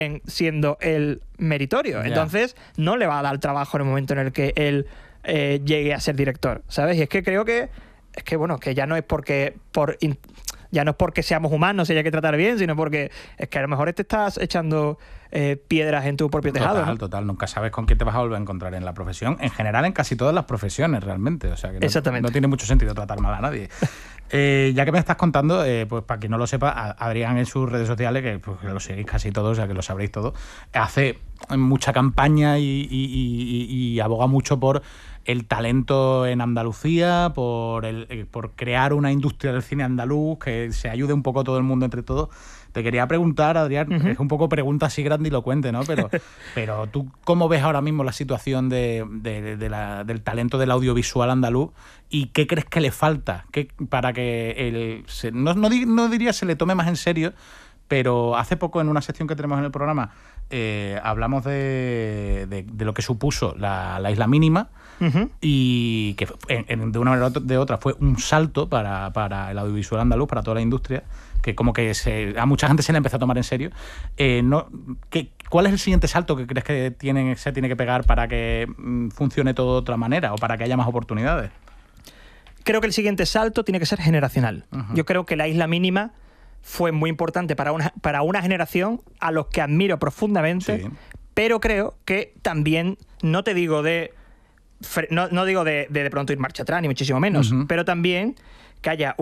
siendo el meritorio. Entonces, no le va a dar trabajo en el momento en el que él llegue a ser director, ¿sabes? Y es que creo que ya no es porque ya no es porque seamos humanos y haya que tratar bien, sino porque es que a lo mejor te estás echando piedras en tu propio tejado. Total. Nunca sabes con quién te vas a volver a encontrar en la profesión. En general, en casi todas las profesiones, realmente. O sea, que no tiene mucho sentido tratar mal a nadie. Ya que me estás contando, pues para quien no lo sepa, Adrián en sus redes sociales, que lo seguís casi todos, o sea que lo sabréis todo, hace mucha campaña y aboga mucho por el talento en Andalucía, por crear una industria del cine andaluz, que se ayude un poco todo el mundo entre todos. Te quería preguntar, Adrián, es un poco pregunta así grandilocuente, ¿no? Pero tú, ¿cómo ves ahora mismo la situación del talento del audiovisual andaluz y qué crees que le falta para que no diría se le tome más en serio, pero hace poco en una sección que tenemos en el programa hablamos de lo que supuso la Isla Mínima, y que de una manera o de otra fue un salto para el audiovisual andaluz, para toda la industria, que como que a mucha gente se le empezó a tomar en serio. ¿Cuál es el siguiente salto que crees que se tiene que pegar para que funcione todo de otra manera o para que haya más oportunidades? Creo que el siguiente salto tiene que ser generacional. Yo creo que la Isla Mínima fue muy importante para una generación a los que admiro profundamente, pero creo que también, no te digo no digo de pronto ir marcha atrás, ni muchísimo menos, pero también que haya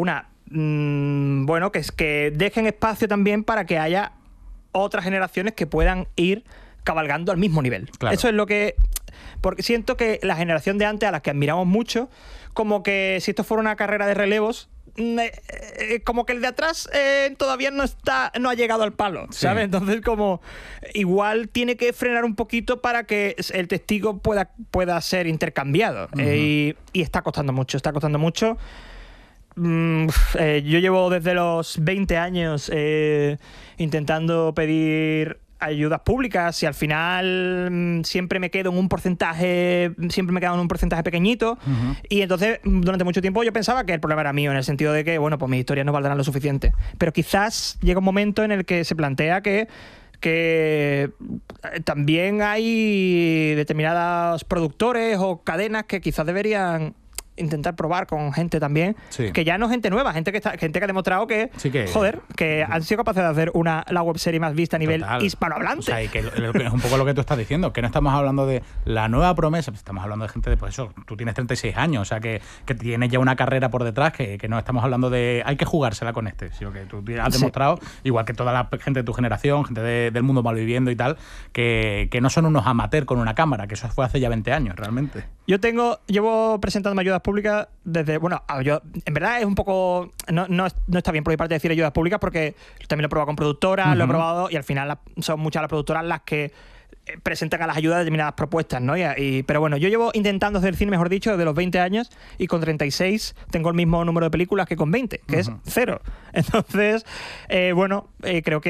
que dejen espacio también para que haya otras generaciones que puedan ir cabalgando al mismo nivel. Claro. Eso es lo que... Porque siento que la generación de antes, a las que admiramos mucho, como que si esto fuera una carrera de relevos, como que el de atrás todavía no ha llegado al palo, ¿sabes? Entonces, como igual tiene que frenar un poquito para que el testigo pueda ser intercambiado. Y está costando mucho. Yo llevo desde los 20 años intentando pedir ayudas públicas y al final siempre me quedo en un porcentaje pequeñito, y entonces durante mucho tiempo yo pensaba que el problema era mío, en el sentido de que, pues mis historias no valdrán lo suficiente, pero quizás llega un momento en el que se plantea que también hay determinados productores o cadenas que quizás deberían intentar probar con gente también, que ya no gente nueva, gente que ha demostrado que han sido capaces de hacer la webserie más vista a nivel hispanohablante. O sea, y que es un poco lo que tú estás diciendo, que no estamos hablando de la nueva promesa, estamos hablando de gente de, pues eso, tú tienes 36 años, o sea, que tienes ya una carrera por detrás, que no estamos hablando de hay que jugársela con sino que tú has demostrado, igual que toda la gente de tu generación, gente del mundo malviviendo y tal, que no son unos amateurs con una cámara, que eso fue hace ya 20 años, realmente. Llevo presentando ayudas públicas desde... en verdad es un poco... No está bien por mi parte decir ayudas públicas, porque también lo he probado con productoras, lo he probado, y al final son muchas las productoras las que presentan a las ayudas determinadas propuestas, ¿no? Pero bueno, yo llevo intentando hacer cine, mejor dicho, desde los 20 años, y con 36 tengo el mismo número de películas que con 20, que es 0. Entonces, creo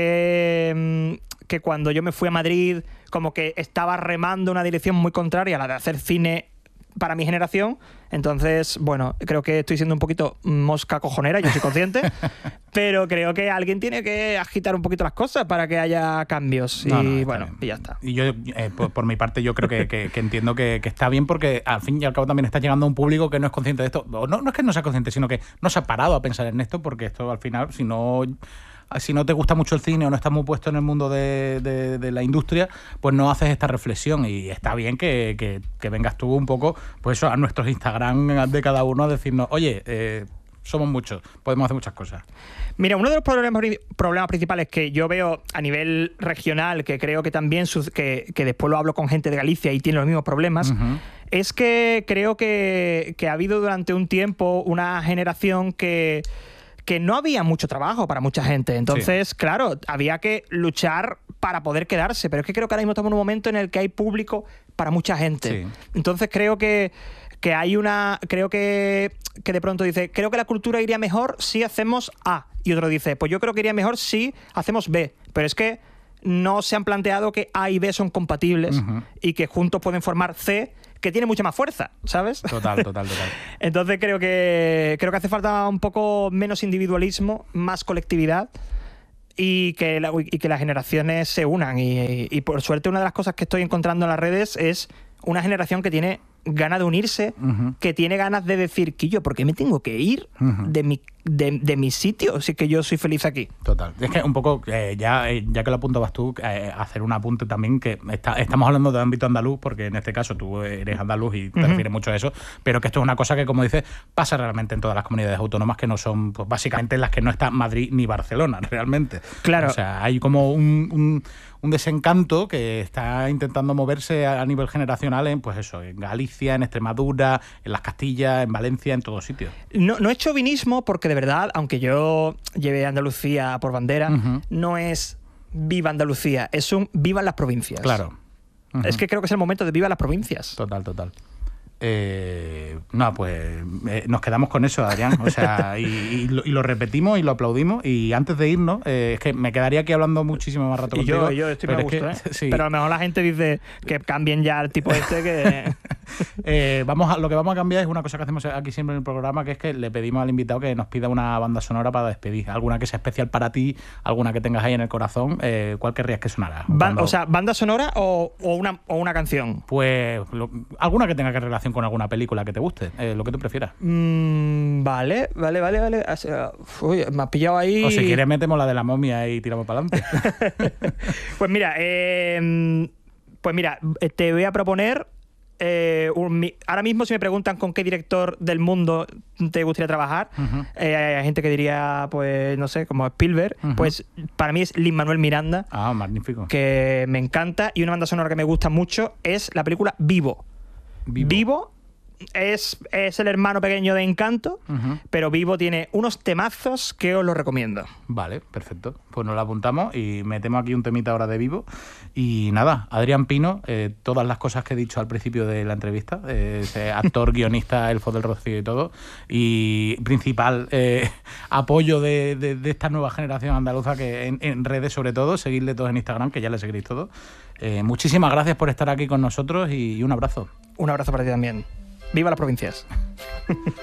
que cuando yo me fui a Madrid, como que estaba remando una dirección muy contraria a la de hacer cine para mi generación. Entonces, creo que estoy siendo un poquito mosca cojonera, yo soy consciente, pero creo que alguien tiene que agitar un poquito las cosas para que haya cambios. Y ya está. Y yo, por mi parte, yo creo que entiendo que está bien, porque al fin y al cabo también está llegando a un público que no es consciente de esto. No es que no sea consciente, sino que no se ha parado a pensar en esto, porque esto al final, si no te gusta mucho el cine o no estás muy puesto en el mundo de la industria, pues no haces esta reflexión, y está bien que vengas tú un poco, pues eso, a nuestros Instagram de cada uno a decirnos, oye, somos muchos, podemos hacer muchas cosas. Mira, uno de los problemas principales que yo veo a nivel regional, que creo que también que después lo hablo con gente de Galicia y tiene los mismos problemas, es que creo que ha habido durante un tiempo una generación que no había mucho trabajo para mucha gente. Entonces, claro, había que luchar para poder quedarse. Pero es que creo que ahora mismo estamos en un momento en el que hay público para mucha gente. Entonces creo que hay creo que de pronto dice, creo que la cultura iría mejor si hacemos A. Y otro dice, pues yo creo que iría mejor si hacemos B. Pero es que no se han planteado que A y B son compatibles y que juntos pueden formar C, que tiene mucha más fuerza, ¿sabes? Total. Entonces creo que hace falta un poco menos individualismo, más colectividad, y que las generaciones se unan. Y por suerte, una de las cosas que estoy encontrando en las redes es una generación que tiene ganas de unirse, que tiene ganas de decir, Quillo, ¿por qué me tengo que ir de mi sitio si es que yo soy feliz aquí? Total. Es que un poco, ya que lo apuntabas tú, hacer un apunte también, que estamos hablando de ámbito andaluz, porque en este caso tú eres andaluz y te refieres mucho a eso, pero que esto es una cosa que, como dices, pasa realmente en todas las comunidades autónomas, que no son, pues básicamente las que no está Madrid ni Barcelona, realmente. Claro. O sea, hay como un desencanto que está intentando moverse a nivel generacional en, pues eso, en Galicia, en Extremadura, en las Castillas, en Valencia, en todos sitios. No es chauvinismo, porque de verdad, aunque yo lleve Andalucía por bandera, no es viva Andalucía, es un viva las provincias. Claro. Es que creo que es el momento de viva las provincias. Total. No, pues nos quedamos con eso, Adrián. O sea, y lo repetimos y lo aplaudimos. Y antes de irnos, es que me quedaría aquí hablando muchísimo más rato contigo. Yo estoy muy a gusto, sí. Pero a lo mejor la gente dice que cambien ya el tipo este que... Lo que vamos a cambiar es una cosa que hacemos aquí siempre en el programa, que es que le pedimos al invitado que nos pida una banda sonora para despedir. Alguna que sea especial para ti, alguna que tengas ahí en el corazón. ¿Cuál querrías que sonara? O sea, ¿banda sonora o una canción? Pues alguna que tenga que relación con alguna película que te guste, lo que tú prefieras. Vale. Uy, me has pillado ahí. O si quieres metemos la de la momia y tiramos para adelante. Pues mira, te voy a proponer... ahora mismo, si me preguntan con qué director del mundo te gustaría trabajar, hay gente que diría, pues no sé, como Spielberg, pues para mí es Lin-Manuel Miranda. Ah, magnífico. Que me encanta, y una banda sonora que me gusta mucho es la película Vivo. Vivo es el hermano pequeño de Encanto, pero Vivo tiene unos temazos que os los recomiendo. Vale, perfecto. Pues nos lo apuntamos y metemos aquí un temita ahora de Vivo. Y nada, Adrián Pino, todas las cosas que he dicho al principio de la entrevista, actor, guionista, Elfo del Rocío y todo, y principal apoyo de esta nueva generación andaluza, que en redes sobre todo, seguidle todos en Instagram, que ya le seguiréis todos. Muchísimas gracias por estar aquí con nosotros y un abrazo. Un abrazo para ti también. ¡Viva las provincias!